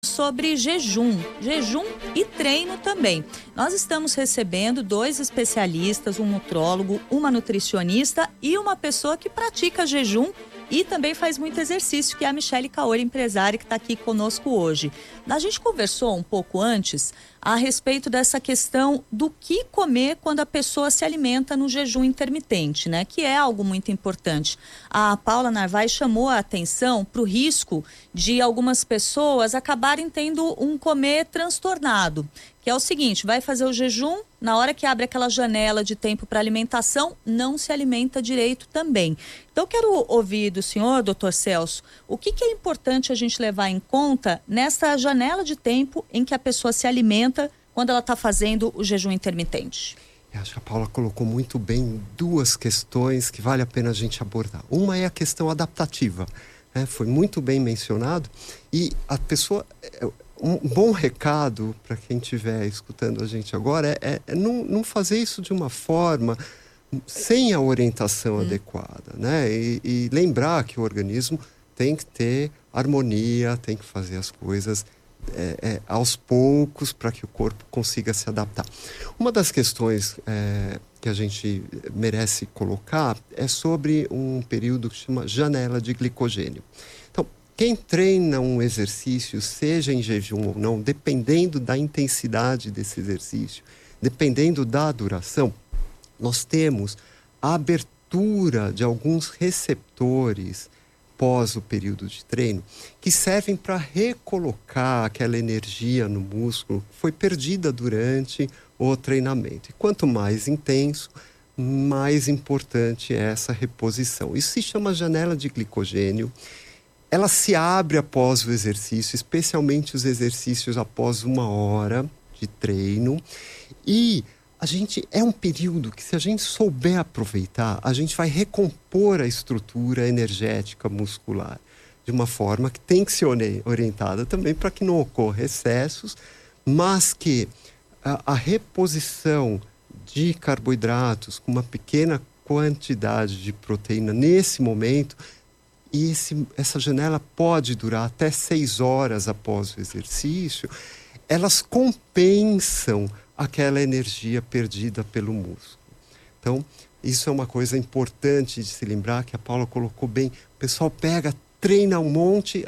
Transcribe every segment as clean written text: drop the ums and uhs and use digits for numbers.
Sobre jejum e treino também. Nós estamos recebendo 2 especialistas, um nutrólogo, uma nutricionista e uma pessoa que pratica jejum e também faz muito exercício, que é a Michele Caori, empresária, que está aqui conosco hoje. A gente conversou um pouco antes a respeito dessa questão do que comer quando a pessoa se alimenta no jejum intermitente, né? Que é algo muito importante. A Paula Narvaez chamou a atenção para o risco de algumas pessoas acabarem tendo um comer transtornado, que é o seguinte: vai fazer o jejum, na hora que abre aquela janela de tempo para alimentação, não se alimenta direito também. Então, quero ouvir do senhor, doutor Celso, o que é importante a gente levar em conta nessa janela de tempo em que a pessoa se alimenta quando ela está fazendo o jejum intermitente? Eu acho que a Paula colocou muito bem 2 questões que vale a pena a gente abordar. Uma é a questão adaptativa, né? Foi muito bem mencionado, e a pessoa... Um bom recado para quem estiver escutando a gente agora é não fazer isso de uma forma sem a orientação adequada, né? E lembrar que o organismo tem que ter harmonia, tem que fazer as coisas aos poucos para que o corpo consiga se adaptar. Uma das questões que a gente merece colocar é sobre um período que chama janela de glicogênio. Então, quem treina um exercício, seja em jejum ou não, dependendo da intensidade desse exercício, dependendo da duração, nós temos a abertura de alguns receptores pós o período de treino que servem para recolocar aquela energia no músculo que foi perdida durante o treinamento. E quanto mais intenso, mais importante é essa reposição. Isso se chama janela de glicogênio. Ela se abre após o exercício, especialmente os exercícios após 1 hora de treino. E é um período que, se a gente souber aproveitar, a gente vai recompor a estrutura energética muscular de uma forma que tem que ser orientada também para que não ocorra excessos, mas que a reposição de carboidratos com uma pequena quantidade de proteína nesse momento... E essa janela pode durar até 6 horas após o exercício. Elas compensam aquela energia perdida pelo músculo. Então, isso é uma coisa importante de se lembrar, que a Paula colocou bem. O pessoal treina um monte,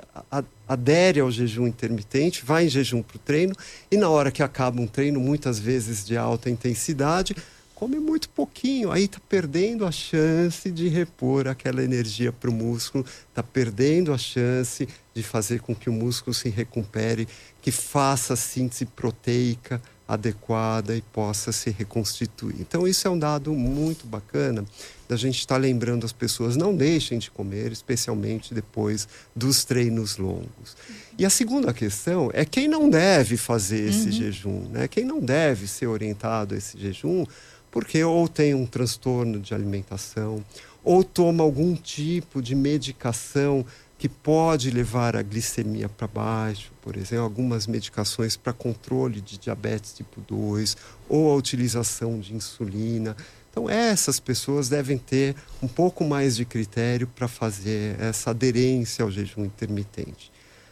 adere ao jejum intermitente, vai em jejum para o treino, e na hora que acaba um treino, muitas vezes de alta intensidade, come muito pouquinho, aí está perdendo a chance de repor aquela energia para o músculo, está perdendo a chance de fazer com que o músculo se recupere, que faça a síntese proteica adequada e possa se reconstituir. Então, isso é um dado muito bacana da gente estar lembrando as pessoas: não deixem de comer, especialmente depois dos treinos longos. E a segunda questão é quem não deve fazer esse jejum, né? Quem não deve ser orientado a esse jejum, porque ou tem um transtorno de alimentação, ou toma algum tipo de medicação que pode levar a glicemia para baixo, por exemplo, algumas medicações para controle de diabetes tipo 2, ou a utilização de insulina. Então, essas pessoas devem ter um pouco mais de critério para fazer essa aderência ao jejum intermitente.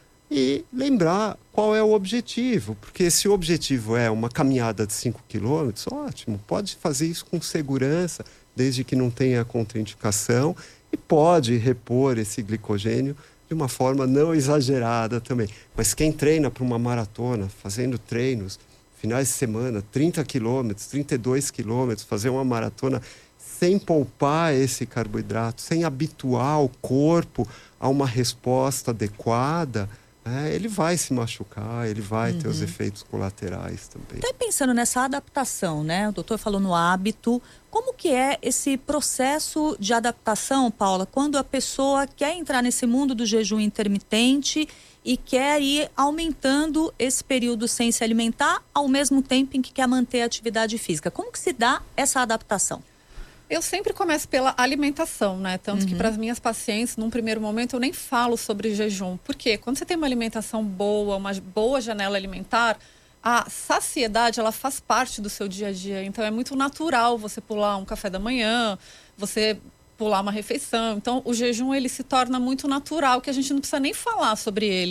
E lembrar qual é o objetivo, porque se o objetivo é uma caminhada de 5 quilômetros, ótimo, pode fazer isso com segurança, desde que não tenha contraindicação, e pode repor esse glicogênio de uma forma não exagerada também. Mas quem treina para uma maratona, fazendo treinos, finais de semana, 30 quilômetros, 32 quilômetros, fazer uma maratona sem poupar esse carboidrato, sem habituar o corpo a uma resposta adequada, ele vai se machucar, ele vai ter os efeitos colaterais também. Até pensando nessa adaptação, né? O doutor falou no hábito. Como que é esse processo de adaptação, Paula, quando a pessoa quer entrar nesse mundo do jejum intermitente e quer ir aumentando esse período sem se alimentar, ao mesmo tempo em que quer manter a atividade física? Como que se dá essa adaptação? Eu sempre começo pela alimentação, né? Tanto que para as minhas pacientes, num primeiro momento, eu nem falo sobre jejum. Por quê? Quando você tem uma alimentação boa, uma boa janela alimentar, a saciedade, ela faz parte do seu dia a dia. Então, é muito natural você pular um café da manhã, você pular uma refeição. Então, o jejum, ele se torna muito natural, que a gente não precisa nem falar sobre ele.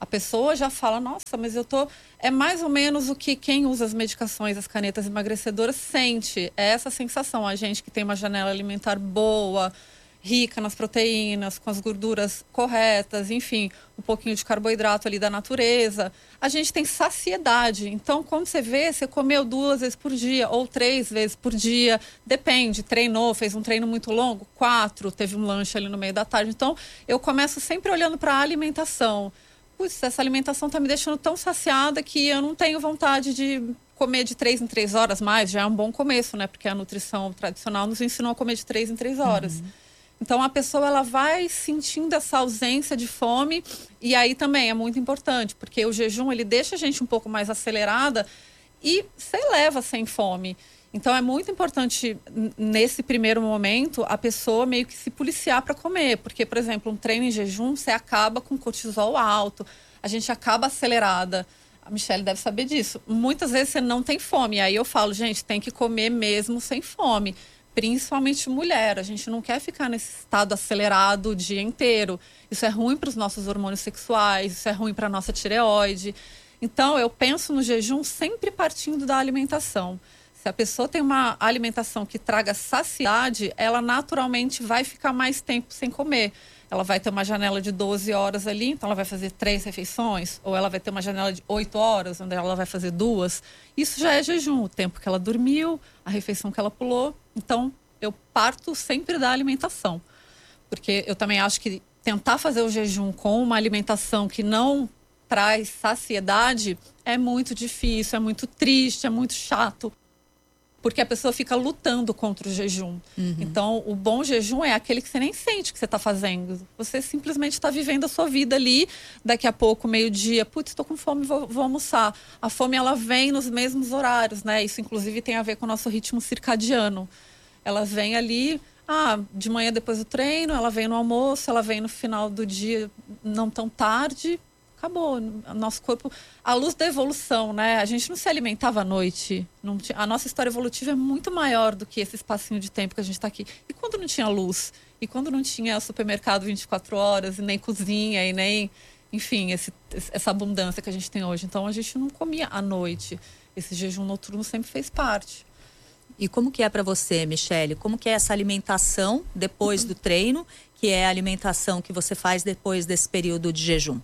A pessoa já fala, nossa, mas eu tô... É mais ou menos o que quem usa as medicações, as canetas emagrecedoras, sente. É essa sensação. A gente que tem uma janela alimentar boa, rica nas proteínas, com as gorduras corretas, enfim, um pouquinho de carboidrato ali da natureza. A gente tem saciedade. Então, quando você vê, você comeu 2 vezes por dia ou 3 vezes por dia. Depende, treinou, fez um treino muito longo, 4, teve um lanche ali no meio da tarde. Então, eu começo sempre olhando para a alimentação. Putz, essa alimentação está me deixando tão saciada que eu não tenho vontade de comer de 3 em 3 horas mais. Já é um bom começo, né? Porque a nutrição tradicional nos ensinou a comer de 3 em 3 horas. Então, a pessoa ela vai sentindo essa ausência de fome, e aí também é muito importante, porque o jejum ele deixa a gente um pouco mais acelerada e você leva sem fome. Então, é muito importante, nesse primeiro momento, a pessoa meio que se policiar para comer, porque, por exemplo, um treino em jejum, você acaba com cortisol alto, a gente acaba acelerada. A Michelle deve saber disso. Muitas vezes você não tem fome, e aí eu falo, gente, tem que comer mesmo sem fome. Principalmente mulher, a gente não quer ficar nesse estado acelerado o dia inteiro. Isso é ruim para os nossos hormônios sexuais, isso é ruim para a nossa tireoide. Então, eu penso no jejum sempre partindo da alimentação. Se a pessoa tem uma alimentação que traga saciedade, ela naturalmente vai ficar mais tempo sem comer. Ela vai ter uma janela de 12 horas ali, então ela vai fazer 3 refeições, ou ela vai ter uma janela de 8 horas, onde ela vai fazer 2. Isso já é jejum, o tempo que ela dormiu, a refeição que ela pulou. Então, eu parto sempre da alimentação. Porque eu também acho que tentar fazer o jejum com uma alimentação que não traz saciedade é muito difícil, é muito triste, é muito chato. Porque a pessoa fica lutando contra o jejum. Então, o bom jejum é aquele que você nem sente que você está fazendo. Você simplesmente está vivendo a sua vida ali. Daqui a pouco, meio-dia, putz, estou com fome, vou almoçar. A fome, ela vem nos mesmos horários, né? Isso, inclusive, tem a ver com o nosso ritmo circadiano. Ela vem ali, de manhã depois do treino, ela vem no almoço, ela vem no final do dia, não tão tarde. Acabou. O nosso corpo, à luz da evolução, né? A gente não se alimentava à noite. A nossa história evolutiva é muito maior do que esse espacinho de tempo que a gente está aqui. E quando não tinha luz? E quando não tinha supermercado 24 horas, e nem cozinha, e nem... Enfim, essa abundância que a gente tem hoje. Então, a gente não comia à noite. Esse jejum noturno sempre fez parte. E como que é para você, Michelle? Como que é essa alimentação depois do treino, que é a alimentação que você faz depois desse período de jejum?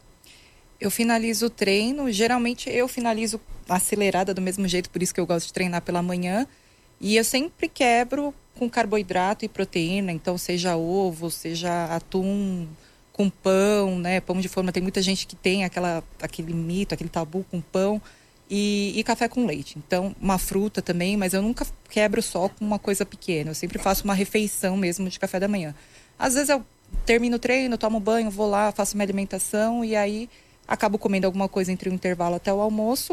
Eu finalizo o treino, geralmente eu finalizo acelerada do mesmo jeito, por isso que eu gosto de treinar pela manhã. E eu sempre quebro com carboidrato e proteína, então seja ovo, seja atum com pão, né? Pão de forma, tem muita gente que tem aquele mito, aquele tabu com pão e café com leite. Então, uma fruta também, mas eu nunca quebro só com uma coisa pequena. Eu sempre faço uma refeição mesmo de café da manhã. Às vezes eu termino o treino, tomo banho, vou lá, faço minha alimentação e aí... acabo comendo alguma coisa entre o intervalo até o almoço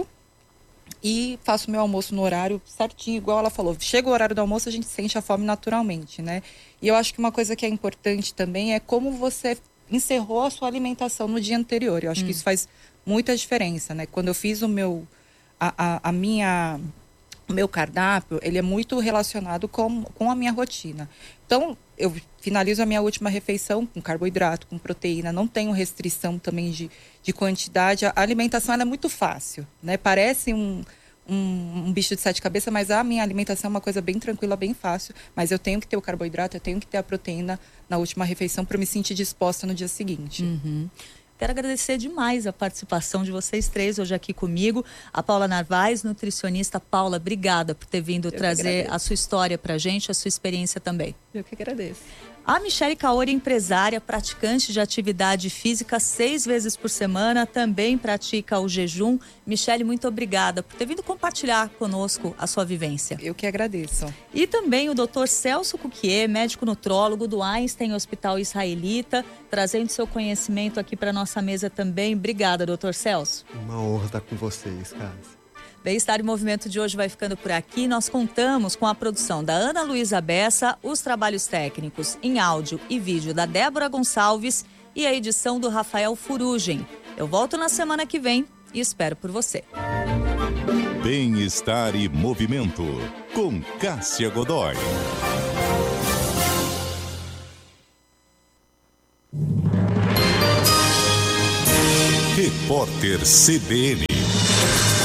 e faço meu almoço no horário certinho, igual ela falou. Chega o horário do almoço, a gente sente a fome naturalmente, né? E eu acho que uma coisa que é importante também é como você encerrou a sua alimentação no dia anterior. Eu acho que isso faz muita diferença, né? Quando eu fiz o meu cardápio, ele é muito relacionado com a minha rotina. Então, eu finalizo a minha última refeição com carboidrato, com proteína, não tenho restrição também de quantidade. A alimentação ela é muito fácil, né? Parece um bicho de 7 cabeças, mas a minha alimentação é uma coisa bem tranquila, bem fácil. Mas eu tenho que ter o carboidrato, eu tenho que ter a proteína na última refeição para me sentir disposta no dia seguinte. Quero agradecer demais a participação de vocês 3 hoje aqui comigo. A Paula Narvaez, nutricionista. Paula, obrigada por ter vindo trazer a sua história pra gente, a sua experiência também. Eu que agradeço. A Michelle Kaori, empresária, praticante de atividade física 6 vezes por semana, também pratica o jejum. Michelle, muito obrigada por ter vindo compartilhar conosco a sua vivência. Eu que agradeço. E também o Dr. Celso Cuquier, médico nutrólogo do Einstein Hospital Israelita, trazendo seu conhecimento aqui para nossa mesa também. Obrigada, Dr. Celso. Uma honra estar com vocês, Cássio. Bem-Estar em Movimento de hoje vai ficando por aqui. Nós contamos com a produção da Ana Luísa Bessa, os trabalhos técnicos em áudio e vídeo da Débora Gonçalves e a edição do Rafael Furugem. Eu volto na semana que vem e espero por você. Bem-Estar e Movimento, com Cássia Godoy. Repórter CBN.